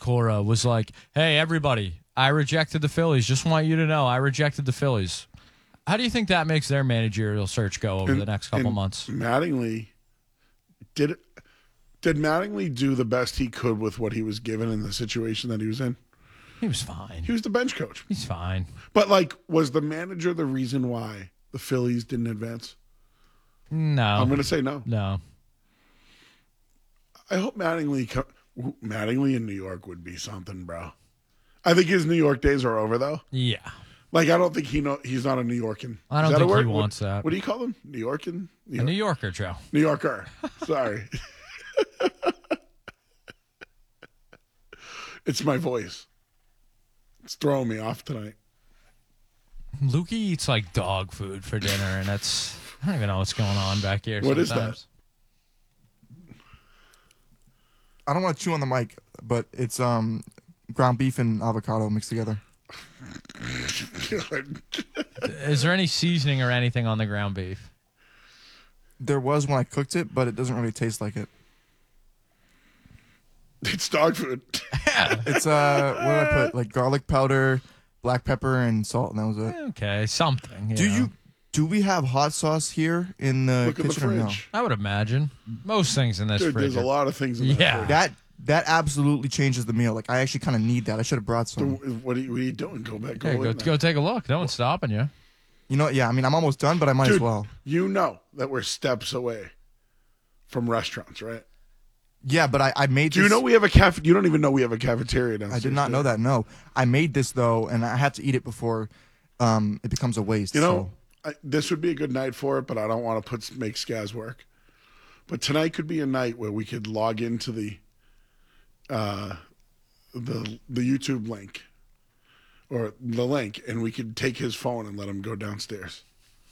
Cora was like, hey, everybody, I rejected the Phillies. Just want you to know I rejected the Phillies. How do you think that makes their managerial search go over the next couple months? Mattingly, did Mattingly do the best he could with what he was given in the situation that he was in? He was fine. He was the bench coach. He's fine. But, was the manager the reason why the Phillies didn't advance? No. I'm going to say no. No. I hope Mattingly in New York would be something, bro. I think his New York days are over, though. Yeah. I don't think he's not a New Yorkan. I don't think he wants that. What do you call him? New Yorkan? A New Yorker, Joe. New Yorker. Sorry. It's my voice. It's throwing me off tonight. Lukey eats like dog food for dinner, and I don't even know what's going on back here. What sometimes. is that? I don't want to chew on the mic, but it's ground beef and avocado mixed together. Is there any seasoning or anything on the ground beef? There was when I cooked it, but it doesn't really taste like it. It's dog food. It's what did I put? Like garlic powder, black pepper, and salt, and that was it. Okay, something. Do we have hot sauce here in the Look in the kitchen or no? fridge. I would imagine most things in this Dude, fridge. there's a lot of things in that fridge. That absolutely changes the meal. Like I actually kind of need that. I should have brought some. What are you doing? Go back. Go take a look. No one's stopping you. You know, yeah. I mean, I'm almost done, but I might as well. You know that we're steps away from restaurants, right? Yeah, but I made. Do you know we have a cafe? You don't even know we have a cafeteria downstairs. I did not know that. No, I made this though, and I had to eat it before it becomes a waste. You know, this would be a good night for it, but I don't want to make Skaz work. But tonight could be a night where we could log into the YouTube link or the link, and we could take his phone and let him go downstairs.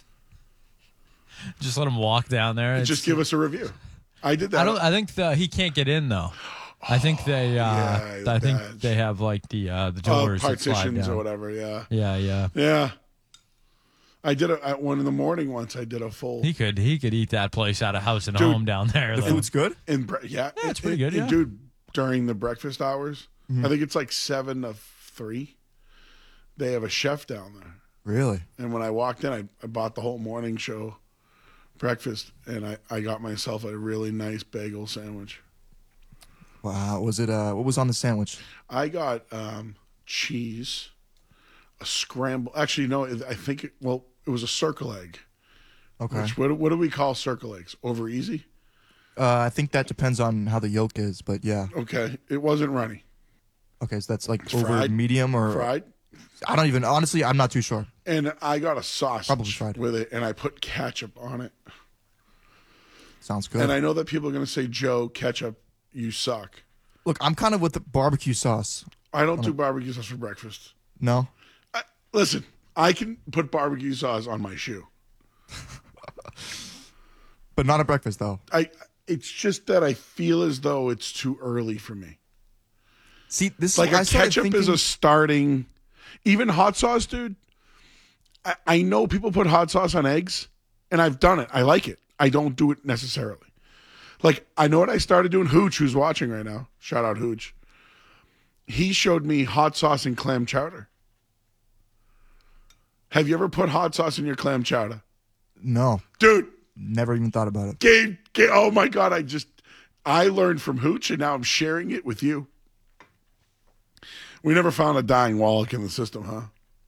Just let him walk down there and just give us a review. I did that. I think he can't get in though. I think they they have like the doors partitions or whatever. Yeah. Yeah. I did at 1 a.m. once. I did a full. He could eat that place out of house and home down there. The food's good. Yeah, it's pretty good. Yeah, dude. During the breakfast hours, I think it's like 7 to 3. They have a chef down there. Really? And when I walked in, I bought the whole morning show breakfast, and I got myself a really nice bagel sandwich. Wow. Was it what was on the sandwich? I got cheese, a scramble. Actually, no, I think it was a circle egg. Okay. What do we call circle eggs? Over easy? I think that depends on how the yolk is, but yeah. Okay. It wasn't runny. Okay, so that's like It's over fried. medium or Fried. I don't even honestly. I'm not too sure. And I got a Probably sausage fried. with it, and I put ketchup on it. Sounds good. And I know that people are going to say, Joe, ketchup, you suck. Look, I'm kind of with the barbecue sauce. I don't do barbecue sauce for breakfast. No? Listen, I can put barbecue sauce on my shoe. But not at breakfast, though. It's just that I feel as though it's too early for me. See, this Like I a started ketchup thinking, is a starting. Even hot sauce, dude. I know people put hot sauce on eggs, and I've done it. I like it. I don't do it necessarily. Like, I know what I started doing. Hooch, who's watching right now, shout out Hooch. He showed me hot sauce and clam chowder. Have you ever put hot sauce in your clam chowder? No. Dude. Never even thought about it. Oh my God. I learned from Hooch, and now I'm sharing it with you. We never found a dying Wallach in the system, huh?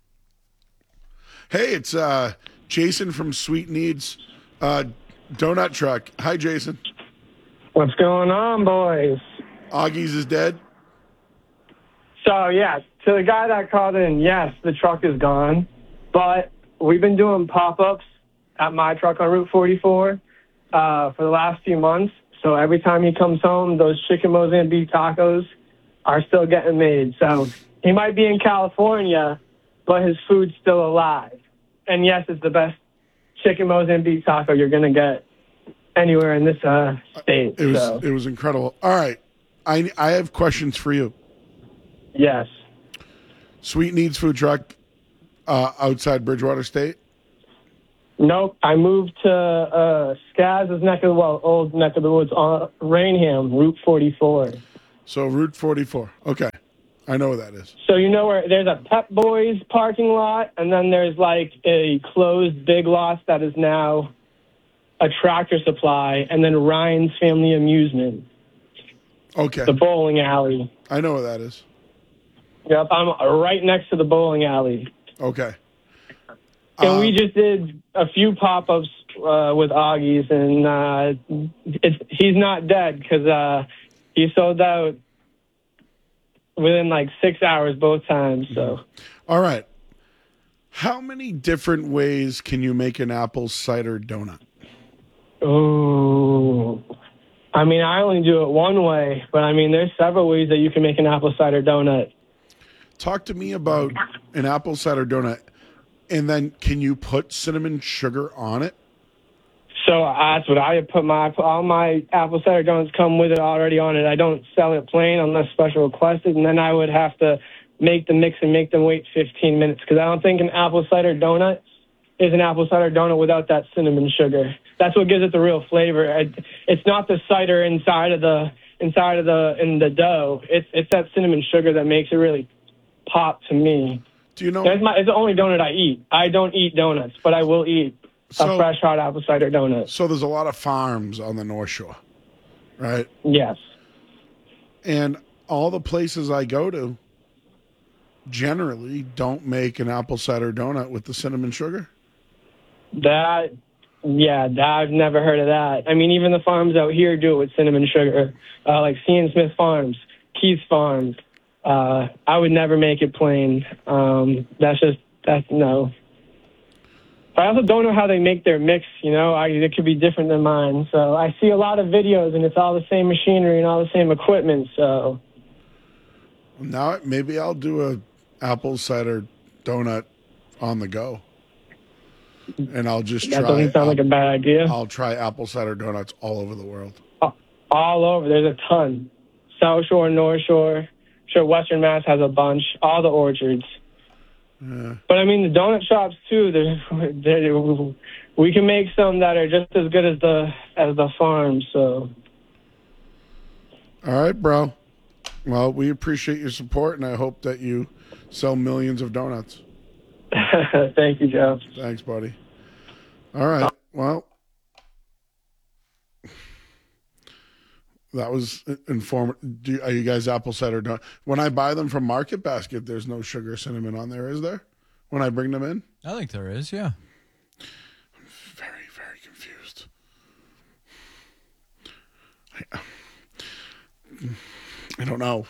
Hey, it's Jason from Sweet Needs Donut Truck. Hi, Jason. What's going on, boys? Augie's is dead? So, yes, to the guy that called in, yes, the truck is gone. But we've been doing pop-ups at my truck on Route 44 for the last few months. So every time he comes home, those chicken Mozambique tacos are still getting made. So he might be in California, but his food's still alive. And, yes, it's the best chicken Mozambique taco you're going to get anywhere in this state. It was incredible. All right. I have questions for you. Yes. Sweet Needs food truck outside Bridgewater State? Nope. I moved to Skaz's old neck of the woods on Rainham, Route 44. So Route 44. Okay. I know where that is. So you know where there's a Pep Boys parking lot, and then there's like a closed Big Lots that is now a Tractor Supply, and then Ryan's Family Amusement, Okay. the bowling alley. I know where that is. Yep, I'm right next to the bowling alley. Okay. And we just did a few pop-ups with Augie's, and he's not dead because he sold out within like 6 hours both times. So, All right. How many different ways can you make an apple cider donut? oh, I mean, I only do it one way, but I mean, there's several ways that you can make an apple cider donut. Talk to me about an apple cider donut, and then can you put cinnamon sugar on it? So that's what I put all my apple cider donuts come with it already on it. I don't sell it plain unless special requested, and then I would have to make the mix and make them wait 15 minutes because I don't think an apple cider donut is an apple cider donut without that cinnamon sugar. That's what gives it the real flavor. It's not the cider in the dough. It's that cinnamon sugar that makes it really pop to me. Do you know? It's the only donut I eat. I don't eat donuts, but I will eat a fresh hot apple cider donut. So there's a lot of farms on the North Shore, right? Yes. And all the places I go to generally don't make an apple cider donut with the cinnamon sugar. I've never heard of that. I mean, even the farms out here do it with cinnamon sugar, like C. Smith Farms, Keith's Farms. I would never make it plain. That's no. I also don't know how they make their mix, it could be different than mine. So I see a lot of videos and it's all the same machinery and all the same equipment, so. Now maybe I'll do a apple cider donut on the go. And I'll just try. That doesn't sound like a bad idea. I'll try apple cider donuts all over the world. All over. There's a ton. South Shore, North Shore. Sure, Western Mass has a bunch. All the orchards. Yeah. But I mean, the donut shops too. We can make some that are just as good as the farm. So. All right, bro. Well, we appreciate your support, and I hope that you sell millions of donuts. Thank you, Joe. Thanks, buddy. All right. Well, that was informative. Are you guys apple cider donut? When I buy them from Market Basket, there's no sugar, cinnamon on there, is there? When I bring them in? I think there is, yeah. I'm very, very confused. I don't know.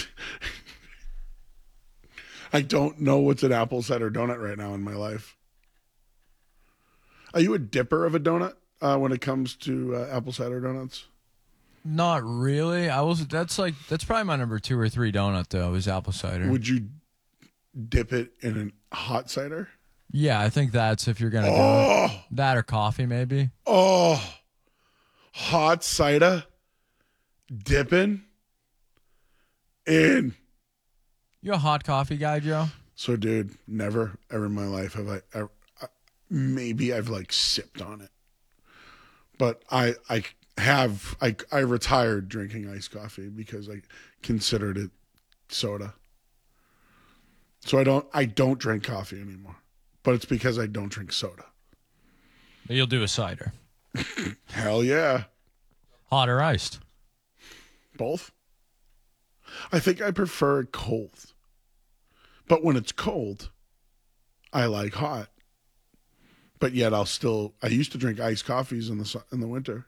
I don't know what's an apple cider donut right now in my life. Are you a dipper of a donut when it comes to apple cider donuts? Not really. That's probably my number 2 or 3 donut though, is apple cider. Would you dip it in a hot cider? Yeah, I think that's if you're gonna do it. That or coffee maybe. Oh, hot cider dipping in. You a hot coffee guy, Joe? So, dude, never ever in my life have I ever. Maybe I've like sipped on it, but I retired drinking iced coffee because I considered it soda. So I don't drink coffee anymore, but it's because I don't drink soda. But you'll do a cider. Hell yeah. Hot or iced? Both. I think I prefer it cold. But when it's cold, I like hot. But yet I used to drink iced coffees in the winter.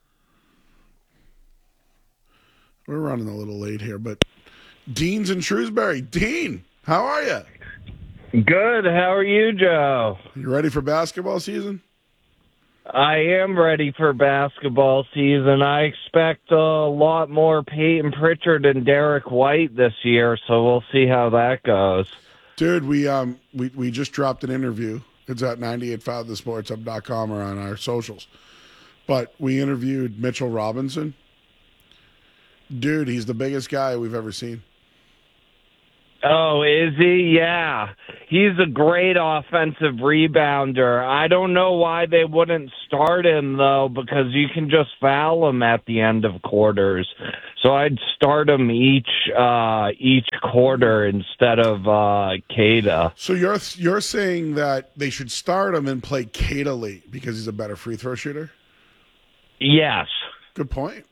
We're running a little late here, but Dean's in Shrewsbury. Dean, how are you? Good. How are you, Joe? You ready for basketball season? I am ready for basketball season. I expect a lot more Peyton Pritchard and Derek White this year, so we'll see how that goes. Dude, we just dropped an interview. It's at 985thesportshub.com or on our socials. But we interviewed Mitchell Robinson. Dude, he's the biggest guy we've ever seen. Oh, is he? Yeah. He's a great offensive rebounder. I don't know why they wouldn't start him, though, because you can just foul him at the end of quarters. So I'd start him each quarter instead of Kada. So you're saying that they should start him and play Kada late because he's a better free throw shooter? Yes. Good point.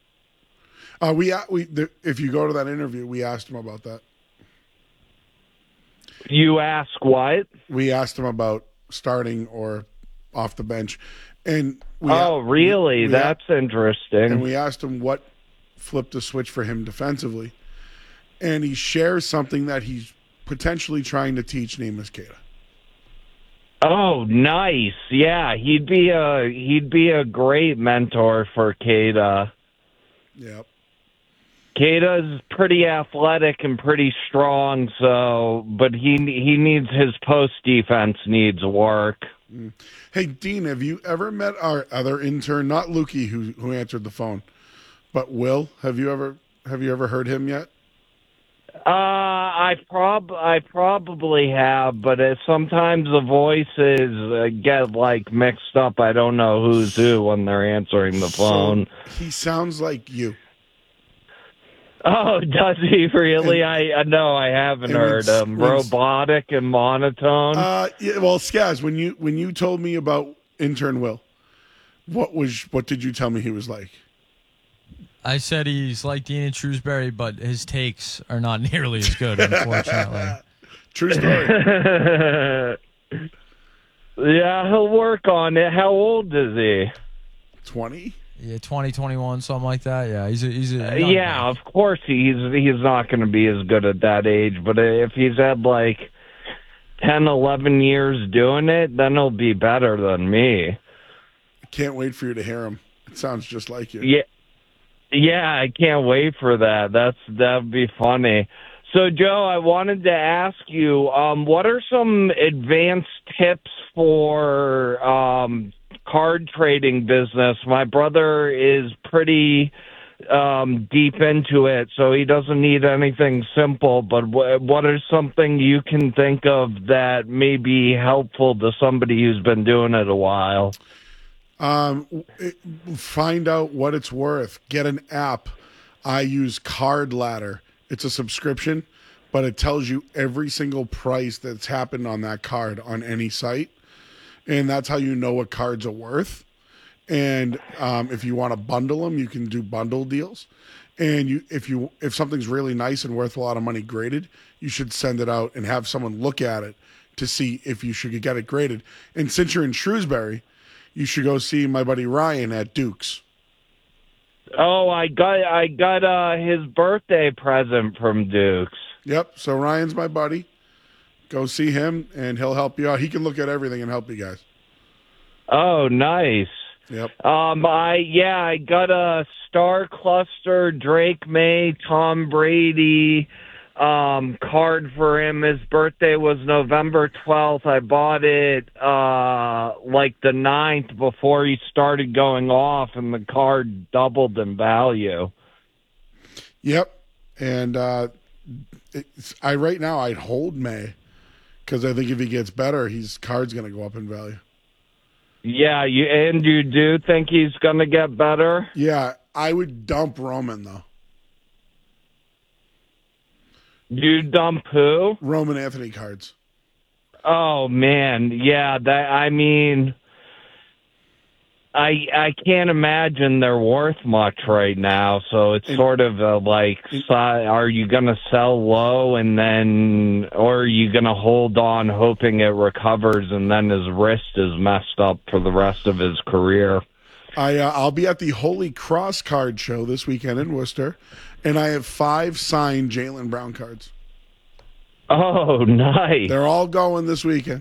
If you go to that interview, we asked him about that. You ask what? We asked him about starting or off the bench, and really? That's interesting. And we asked him what flipped the switch for him defensively, and he shares something that he's potentially trying to teach Neemias Queta. Oh, nice! Yeah, he'd be a great mentor for Queta. Yep. Queta's pretty athletic and pretty strong, but he needs his post defense needs work. Hey, Dean, have you ever met our other intern? Not Lukey, who answered the phone, but Will. Have you ever heard him yet? I probably have, but sometimes the voices get mixed up. I don't know who's who when they're answering the phone. So he sounds like you. Oh, does he really? I know I haven't heard him. Robotic and monotone. Yeah. Well, Skaz, when you told me about intern Will, what did you tell me he was like? I said he's like Dean and Shrewsbury, but his takes are not nearly as good, unfortunately. True story. Yeah, he'll work on it. How old is he? 20. Yeah, 20, 21, something like that. Yeah, he's a young yeah, guy. of course he's not going to be as good at that age, but if he's had 10, 11 years doing it, then he'll be better than me. I can't wait for you to hear him. It sounds just like you. Yeah, I can't wait for that. That'd be funny. So, Joe, I wanted to ask you, what are some advanced tips for card trading business? My brother is pretty deep into it, so he doesn't need anything simple, but what is something you can think of that may be helpful to somebody who's been doing it a while? Find out what it's worth. Get an app. I use Card Ladder. It's a subscription, but it tells you every single price that's happened on that card on any site. And that's how you know what cards are worth. And if you want to bundle them, you can do bundle deals. And if something's really nice and worth a lot of money graded, you should send it out and have someone look at it to see if you should get it graded. And since you're in Shrewsbury, you should go see my buddy Ryan at Duke's. Oh, I got his birthday present from Duke's. Yep. So Ryan's my buddy. Go see him, and he'll help you out. He can look at everything and help you guys. Oh, nice. Yep. I got a Star Cluster, Drake May, Tom Brady card for him. His birthday was November 12th. I bought it the 9th before he started going off, and the card doubled in value. Yep. And right now I'd hold May because I think if he gets better, his card's going to go up in value. Yeah, you do think he's going to get better? Yeah, I would dump Roman, though. You dump who? Roman Anthony cards. Oh, man. Yeah, I can't imagine they're worth much right now, so it's sort of are you going to sell low or are you going to hold on hoping it recovers and then his wrist is messed up for the rest of his career? I'll be at the Holy Cross card show this weekend in Worcester, and I have 5 signed Jaylen Brown cards. Oh, nice. They're all going this weekend.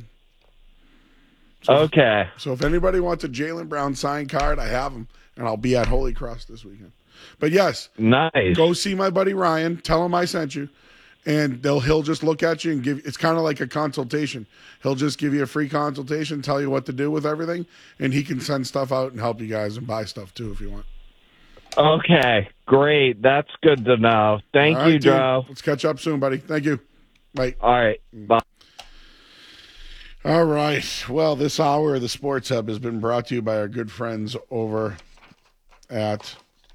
Okay. So if anybody wants a Jaylen Brown signed card, I have them, and I'll be at Holy Cross this weekend. But yes, nice. Go see my buddy Ryan. Tell him I sent you, and he'll just look at you and give. It's kind of like a consultation. He'll just give you a free consultation, tell you what to do with everything, and he can send stuff out and help you guys and buy stuff too if you want. Okay, great. That's good to know. Thank you, Joe. Let's catch up soon, buddy. Thank you. Bye. All right. Bye. All right. Well, this hour of the Sports Hub has been brought to you by our good friends over at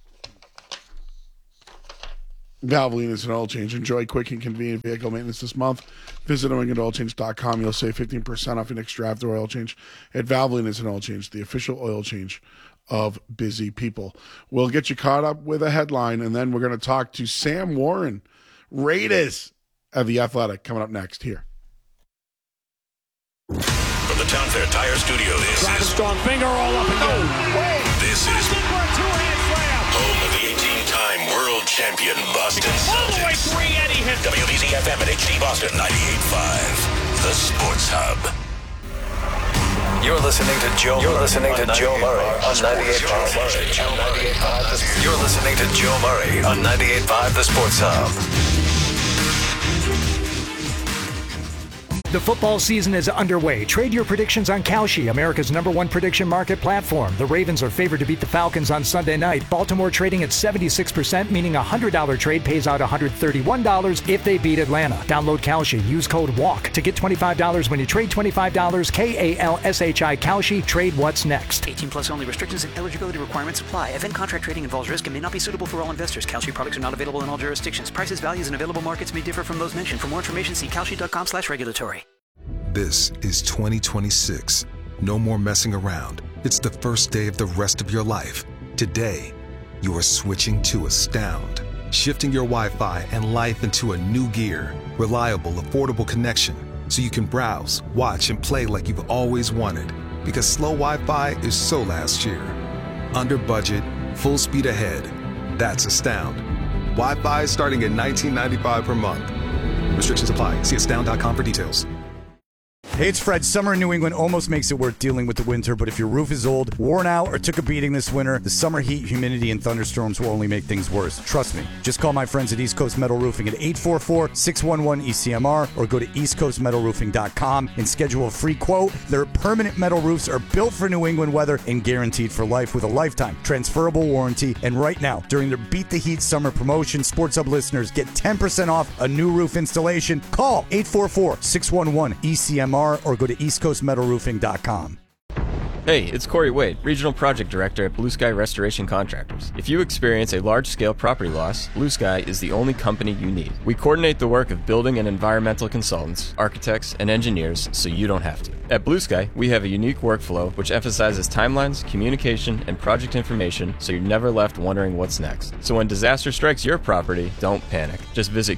Valvoline and Oil Change. Enjoy quick and convenient vehicle maintenance this month. Visit NewEnglandOilChange.com. You'll save 15% off your next draft or oil change at Valvoline and Oil Change, the official oil change of busy people. We'll get you caught up with a headline, and then we're going to talk to Sam Warren, Raiders of The Athletic, coming up next here. From the Town Fair Tire Studio, this is strong finger all up and down. This is home of the 18-time world champion Boston Celtics. WBZ FM and HD Boston 98.5, the Sports Hub. You're listening to Joe Murray on 98.5. You're listening to Joe Murray on 98.5, the Sports Hub. The football season is underway. Trade your predictions on Kalshi, America's #1 prediction market platform. The Ravens are favored to beat the Falcons on Sunday night. Baltimore trading at 76%, meaning a $100 trade pays out $131 if they beat Atlanta. Download Kalshi. Use code WALK to get $25 when you trade $25. KALSHI Kalshi. Trade what's next. 18 plus only. Restrictions and eligibility requirements apply. Event contract trading involves risk and may not be suitable for all investors. Kalshi products are not available in all jurisdictions. Prices, values, and available markets may differ from those mentioned. For more information, see kalshi.com/regulatory. This is 2026. No more messing around. It's the first day of the rest of your life. Today, you are switching to Astound. Shifting your Wi-Fi and life into a new gear. Reliable, affordable connection. So you can browse, watch, and play like you've always wanted. Because slow Wi-Fi is so last year. Under budget, full speed ahead. That's Astound. Wi-Fi starting at $19.95 per month. Restrictions apply. See astound.com for details. Hey, it's Fred. Summer in New England almost makes it worth dealing with the winter, but if your roof is old, worn out, or took a beating this winter, the summer heat, humidity, and thunderstorms will only make things worse. Trust me. Just call my friends at East Coast Metal Roofing at 844-611-ECMR or go to eastcoastmetalroofing.com and schedule a free quote. Their permanent metal roofs are built for New England weather and guaranteed for life with a lifetime transferable warranty. And right now, during their Beat the Heat summer promotion, Sports Hub listeners get 10% off a new roof installation. Call 844-611-ECMR or go to eastcoastmetalroofing.com. Hey, it's Corey Wade, Regional Project Director at Blue Sky Restoration Contractors. If you experience a large-scale property loss, Blue Sky is the only company you need. We coordinate the work of building and environmental consultants, architects, and engineers so you don't have to. At Blue Sky, we have a unique workflow which emphasizes timelines, communication, and project information so you're never left wondering what's next. So when disaster strikes your property, don't panic. Just visit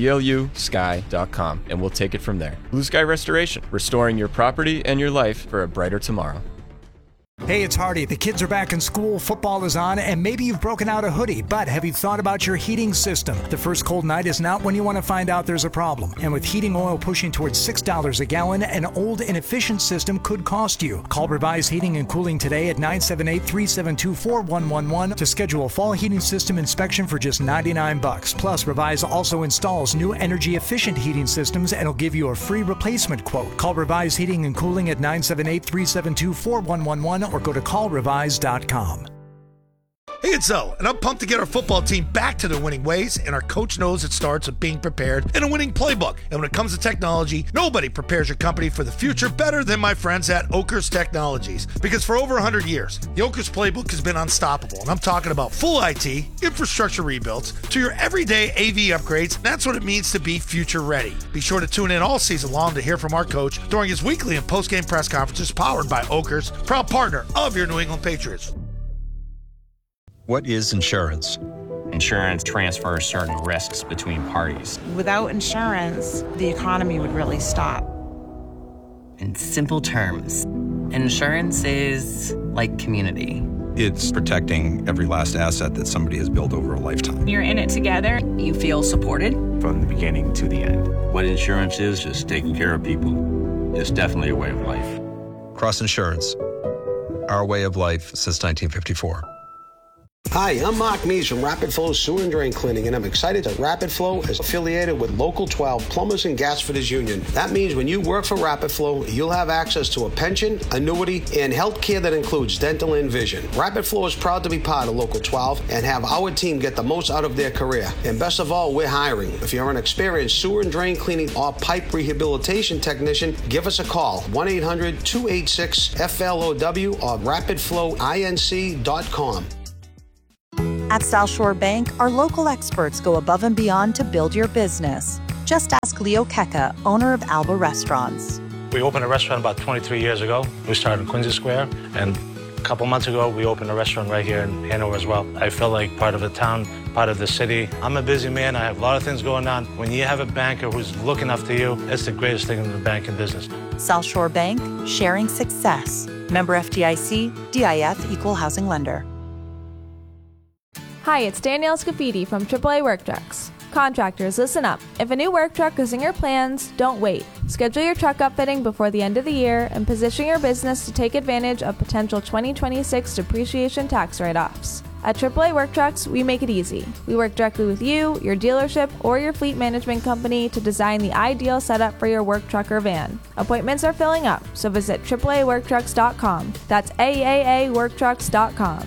goblusky.com and we'll take it from there. Blue Sky Restoration, restoring your property and your life for a brighter tomorrow. Hey, it's Hardy. The kids are back in school, football is on, and maybe you've broken out a hoodie, but have you thought about your heating system? The first cold night is not when you want to find out there's a problem. And with heating oil pushing towards $6 a gallon, an old, inefficient system could cost you. Call Revise Heating and Cooling today at 978-372-4111 to schedule a fall heating system inspection for just $99. Plus, Revise also installs new energy-efficient heating systems and will give you a free replacement quote. Call Revise Heating and Cooling at 978-372-4111 or go to callrevise.com. Hey, it's Zoe, and I'm pumped to get our football team back to their winning ways, and our coach knows it starts with being prepared and a winning playbook. And when it comes to technology, nobody prepares your company for the future better than my friends at Okers Technologies. Because for over 100 years, the Okers playbook has been unstoppable, and I'm talking about full IT, infrastructure rebuilds, to your everyday AV upgrades. That's what it means to be future ready. Be sure to tune in all season long to hear from our coach during his weekly and post-game press conferences powered by Okers, proud partner of your New England Patriots. What is insurance? Insurance transfers certain risks between parties. Without insurance, the economy would really stop. In simple terms, insurance is like community. It's protecting every last asset that somebody has built over a lifetime. You're in it together. You feel supported. From the beginning to the end. What insurance is just taking care of people. It's definitely a way of life. Cross Insurance. Our way of life since 1954. Hi, I'm Mark Mees from Rapid Flow Sewer and Drain Cleaning, and I'm excited that Rapid Flow is affiliated with Local 12 Plumbers and Gasfitters Union. That means when you work for Rapid Flow, you'll have access to a pension, annuity, and health care that includes dental and vision. Rapid Flow is proud to be part of Local 12 and have our team get the most out of their career. And best of all, we're hiring. If you're an experienced sewer and drain cleaning or pipe rehabilitation technician, give us a call, 1-800-286-FLOW or rapidflowinc.com. At South Shore Bank, our local experts go above and beyond to build your business. Just ask Leo Keka, owner of Alba Restaurants. We opened a restaurant about 23 years ago. We started in Quincy Square, and a couple months ago, we opened a restaurant right here in Hanover as well. I feel like part of the town, part of the city. I'm a busy man. I have a lot of things going on. When you have a banker who's looking after you, it's the greatest thing in the banking business. South Shore Bank, sharing success. Member FDIC, DIF, Equal Housing Lender. Hi, it's Danielle Scafidi from AAA Work Trucks. Contractors, listen up. If a new work truck is in your plans, don't wait. Schedule your truck upfitting before the end of the year and position your business to take advantage of potential 2026 depreciation tax write-offs. At AAA Work Trucks, we make it easy. We work directly with you, your dealership, or your fleet management company to design the ideal setup for your work truck or van. Appointments are filling up, so visit AAAWorkTrucks.com. That's AAAWorkTrucks.com.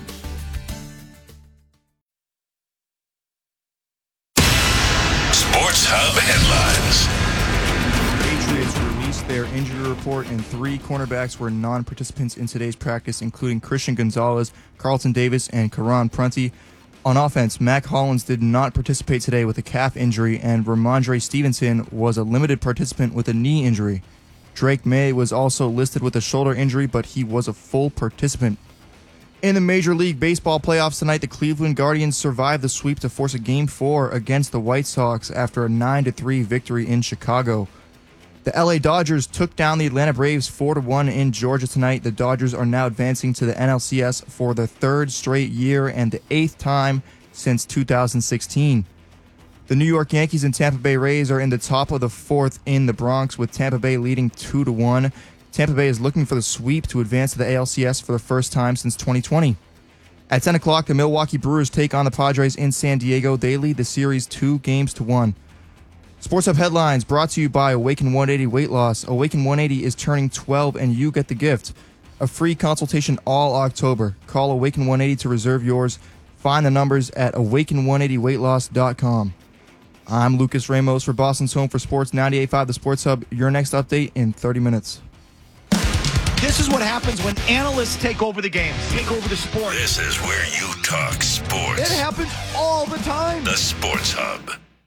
Sports Hub headlines. Patriots released their injury report, and 3 cornerbacks were non-participants in today's practice, including Christian Gonzalez, Carlton Davis, and Karan Prunty. On offense, Mac Hollins did not participate today with a calf injury, and Ramondre Stevenson was a limited participant with a knee injury. Drake May was also listed with a shoulder injury, but he was a full participant. In the Major League Baseball playoffs tonight, the Cleveland Guardians survived the sweep to force a Game 4 against the White Sox after a 9-3 victory in Chicago. The LA Dodgers took down the Atlanta Braves 4-1 in Georgia tonight. The Dodgers are now advancing to the NLCS for the 3rd straight year and the 8th time since 2016. The New York Yankees and Tampa Bay Rays are in the top of the 4th in the Bronx, with Tampa Bay leading 2-1. Tampa Bay is looking for the sweep to advance to the ALCS for the first time since 2020. At 10 o'clock, the Milwaukee Brewers take on the Padres in San Diego. They lead the series 2-1. Sports Hub headlines brought to you by Awaken 180 Weight Loss. Awaken 180 is turning 12 and you get the gift. A free consultation all October. Call Awaken 180 to reserve yours. Find the numbers at awaken180weightloss.com. I'm Lucas Ramos for Boston's Home for Sports 98.5 The Sports Hub. Your next update in 30 minutes. This is what happens when analysts take over the games, take over the sport. This is where you talk sports. It happens all the time. The Sports Hub.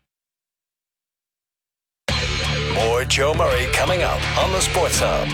More Joe Murray coming up on the Sports Hub.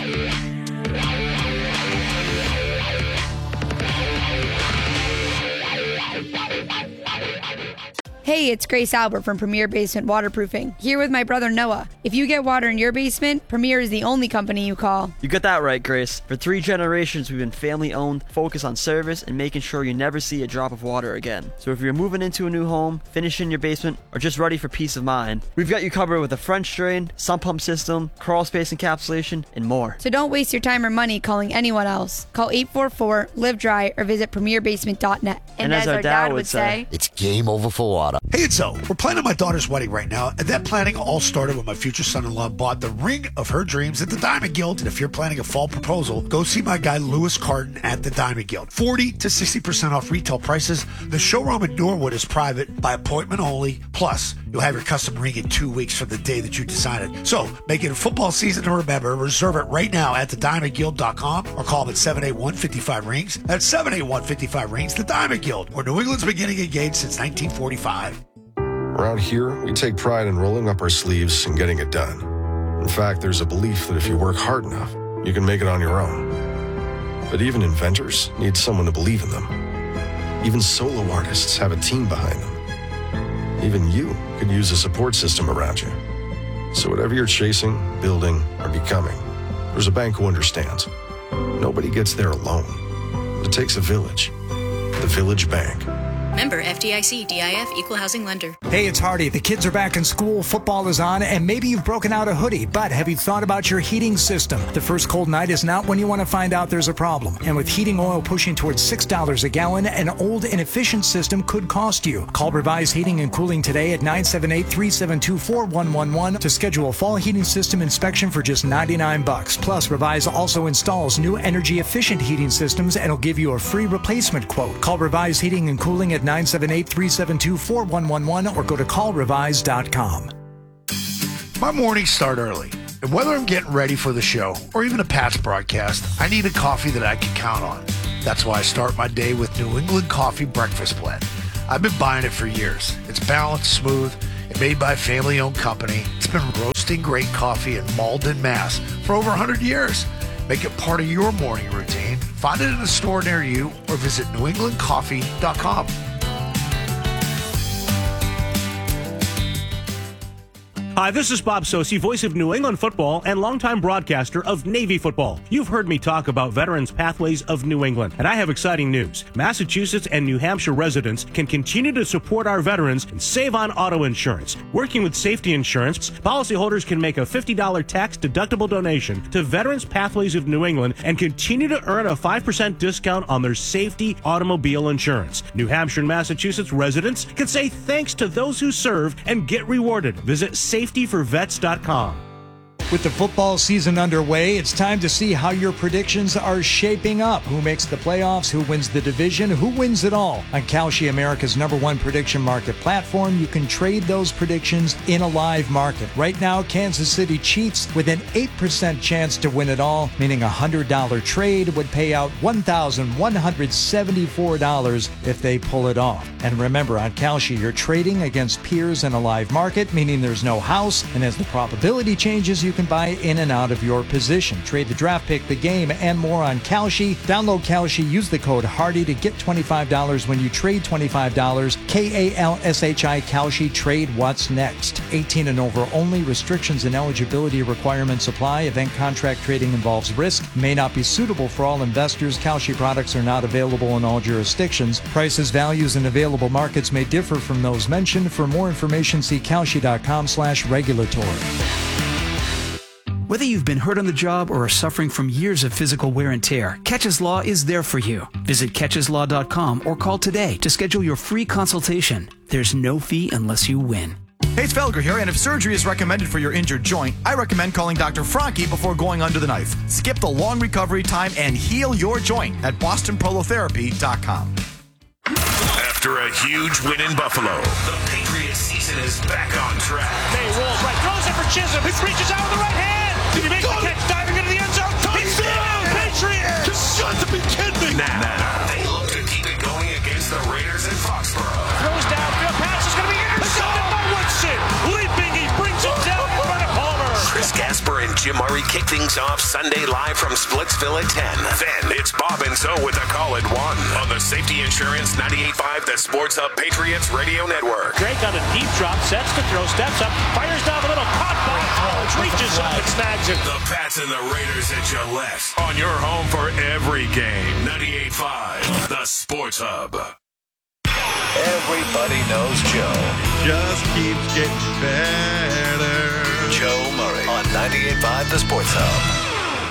Hey, it's Grace Albert from Premier Basement Waterproofing, here with my brother Noah. If you get water in your basement, Premier is the only company you call. You got that right, Grace. For 3 generations, we've been family-owned, focused on service, and making sure you never see a drop of water again. So if you're moving into a new home, finishing your basement, or just ready for peace of mind, we've got you covered with a French drain, sump pump system, crawl space encapsulation, and more. So don't waste your time or money calling anyone else. Call 844-LIVE-DRY or visit premierbasement.net. And as our dad would say, it's game over for water. Hey, it's Zoe. We're planning my daughter's wedding right now, and that planning all started when my future son-in-law bought the ring of her dreams at the Diamond Guild. And if you're planning a fall proposal, go see my guy Lewis Carton at the Diamond Guild. 40 to 60% off retail prices. The showroom in Norwood is private, by appointment only. Plus, you'll have your custom ring in 2 weeks from the day that you decided. So, make it a football season to remember. Reserve it right now at thediamondguild.com or call them at 781-55-RINGS. That's 781-55-RINGS, the Diamond Guild, where New England's been getting engaged since 1945. Around here, we take pride in rolling up our sleeves and getting it done. In fact, there's a belief that if you work hard enough, you can make it on your own. But even inventors need someone to believe in them. Even solo artists have a team behind them. Even you could use a support system around you. So whatever you're chasing, building, or becoming, there's a bank who understands. Nobody gets there alone. It takes a village. The Village Bank. Member FDIC, DIF, Equal Housing Lender. Hey, it's Hardy. The kids are back in school, football is on, and maybe you've broken out a hoodie, but have you thought about your heating system? The first cold night is not when you want to find out there's a problem. And with heating oil pushing towards $6 a gallon, an old, inefficient system could cost you. Call Revise Heating and Cooling today at 978-372-4111 to schedule a fall heating system inspection for just $99. Plus, Revise also installs new energy-efficient heating systems and will give you a free replacement quote. Call Revise Heating and Cooling at 978-372-4111 or go to callrevise.com. My mornings start early, and whether I'm getting ready for the show or even a Pats broadcast, I need a coffee that I can count on. That's why I start my day with New England Coffee Breakfast Blend. I've been buying it for years. It's balanced, smooth, and made by a family-owned company. It's been roasting great coffee in Malden, Mass. for over 100 years. Make it part of your morning routine. Find it in a store near you or visit newenglandcoffee.com. Hi, this is Bob Sosi, voice of New England football and longtime broadcaster of Navy football. You've heard me talk about Veterans Pathways of New England, and I have exciting news. Massachusetts and New Hampshire residents can continue to support our veterans and save on auto insurance. Working with Safety Insurance, policyholders can make a $50 tax-deductible donation to Veterans Pathways of New England and continue to earn a 5% discount on their safety automobile insurance. New Hampshire and Massachusetts residents can say thanks to those who serve and get rewarded. Visit safetyforvets.com. With the football season underway, it's time to see how your predictions are shaping up. Who makes the playoffs? Who wins the division? Who wins it all? On Kalshi, America's #1 prediction market platform, you can trade those predictions in a live market. Right now, Kansas City Chiefs with an 8% chance to win it all, meaning a $100 trade would pay out $1,174 if they pull it off. And remember, on Kalshi, you're trading against peers in a live market, meaning there's no house, and as the probability changes, you can buy in and out of your position. Trade the draft pick, the game, and more on Kalshi. Download Kalshi, use the code HARDY to get $25 when you trade $25. KALSHI Kalshi. Trade what's next. 18 and over only. Restrictions and eligibility requirements apply. Event contract trading involves risk. May not be suitable for all investors. Kalshi products are not available in all jurisdictions. Prices, values, and available markets may differ from those mentioned. For more information, see kalshi.com/regulatory. Whether you've been hurt on the job or are suffering from years of physical wear and tear, Catches Law is there for you. Visit catcheslaw.com or call today to schedule your free consultation. There's no fee unless you win. Hey, it's Felger here, and if surgery is recommended for your injured joint, I recommend calling Dr. Franke before going under the knife. Skip the long recovery time and heal your joint at bostonprolotherapy.com. After a huge win in Buffalo, the Patriots season is back on track. May rolls right, throws it for Chisholm, who reaches out with the right hand. Did he make the catch, diving into the end zone? Touchdown, Patriots! Just got to be kidding me! Now, they look to keep it going against the Raiders in Foxborough. Throws downfield, pass is going to be intercepted by Woodson. Leaping, he brings it down in front of Palmer. Chris Gasper and Jim Murray kick things off Sunday live from Splitsville at 10. Then it's Bob and Zoe with the call at 1 on the Safety Insurance 98.5, the Sports Hub Patriots Radio Network. Drake on a deep drop, sets to throw, steps up, fires down the middle, caught by Collins, reaches up and snags it. The Pats and the Raiders at Gillette. On your home for every game. 98.5, the Sports Hub. Everybody knows Joe. Just keeps getting better. Joe Murray on 98.5, the Sports Hub.